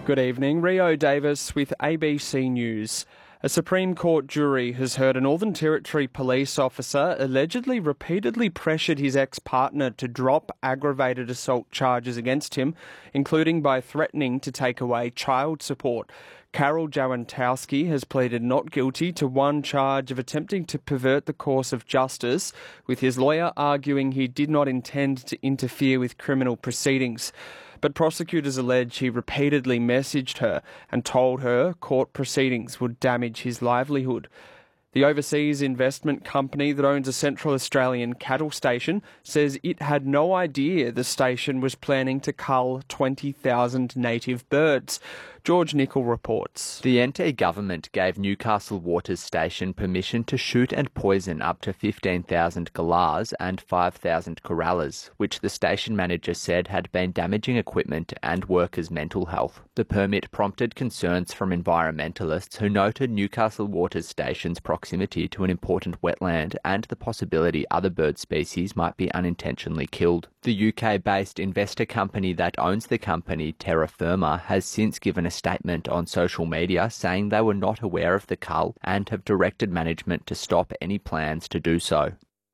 Good evening. Rio Davis with ABC News. A Supreme Court jury has heard a Northern Territory police officer allegedly repeatedly pressured his ex-partner to drop aggravated assault charges against him, including by threatening to take away child support. Carol Jawantowski has pleaded not guilty to one charge of attempting to pervert the course of justice, with his lawyer arguing he did not intend to interfere with criminal proceedings. But prosecutors allege he repeatedly messaged her and told her court proceedings would damage his livelihood. The overseas investment company that owns a Central Australian cattle station says it had no idea the station was planning to cull 20,000 native birds. George Nicol reports. The NT government gave Newcastle Waters Station permission to shoot and poison up to 15,000 galahs and 5,000 corrallers, which the station manager said had been damaging equipment and workers' mental health. The permit prompted concerns from environmentalists who noted Newcastle Waters Station's proximity to an important wetland and the possibility other bird species might be unintentionally killed. The UK-based investor company that owns the company, Terra Firma, has since given a statement on social media saying they were not aware of the cull and have directed management to stop any plans to do so.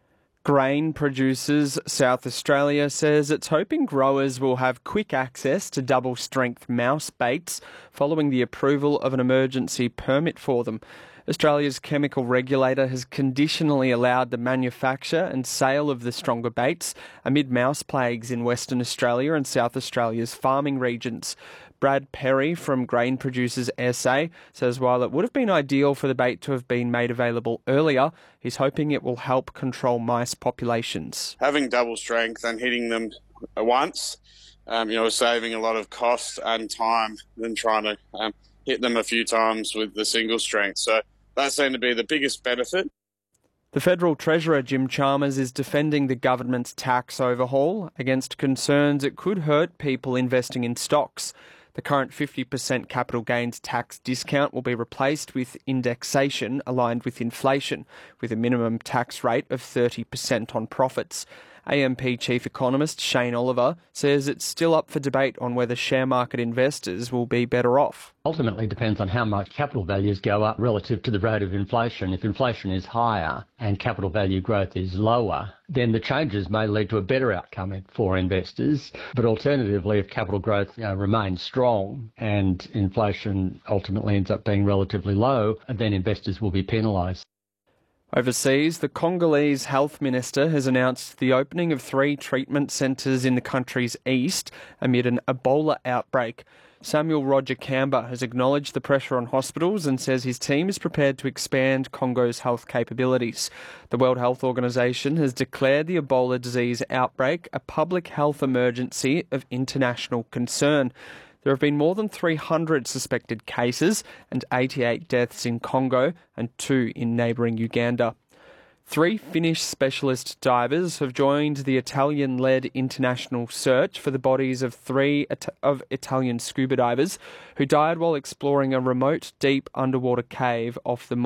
Grain Producers South Australia says it's hoping growers will have quick access to double-strength mouse baits following the approval of an emergency permit for them. Australia's chemical regulator has conditionally allowed the manufacture and sale of the stronger baits amid mouse plagues in Western Australia and South Australia's farming regions. Brad Perry from Grain Producers SA says while it would have been ideal for the bait to have been made available earlier, he's hoping it will help control mice populations. Having double strength and hitting them at once, saving a lot of cost and time than trying to hit them a few times with the single strength. So that seemed to be the biggest benefit. The Federal Treasurer, Jim Chalmers, is defending the government's tax overhaul against concerns it could hurt people investing in stocks. The current 50% capital gains tax discount will be replaced with indexation aligned with inflation, with a minimum tax rate of 30% on profits. AMP Chief Economist Shane Oliver says it's still up for debate on whether share market investors will be better off. Ultimately depends on how much capital values go up relative to the rate of inflation. If inflation is higher and capital value growth is lower, then the changes may lead to a better outcome for investors. But alternatively, if capital growth remains strong and inflation ultimately ends up being relatively low, then investors will be penalised. Overseas, the Congolese health minister has announced the opening of 3 treatment centres in the country's east amid an Ebola outbreak. Samuel Roger Kamba has acknowledged the pressure on hospitals and says his team is prepared to expand Congo's health capabilities. The World Health Organization has declared the Ebola disease outbreak a public health emergency of international concern. There have been more than 300 suspected cases and 88 deaths in Congo and 2 in neighbouring Uganda. 3 Finnish specialist divers have joined the Italian-led international search for the bodies of 3 Italian scuba divers who died while exploring a remote, deep underwater cave off the